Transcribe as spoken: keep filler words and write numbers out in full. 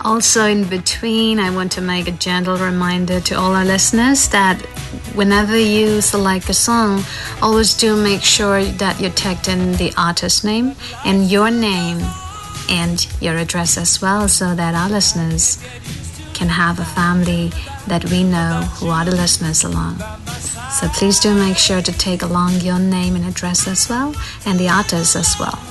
Also, in between, I want to make a gentle reminder to all our listeners that whenever you select a song, always do make sure that you tagged in the artist name and your name and your address as well, so that our listeners can have a family that we know who are the listeners along. So please do make sure to take along your name and address as well, and the artist as well.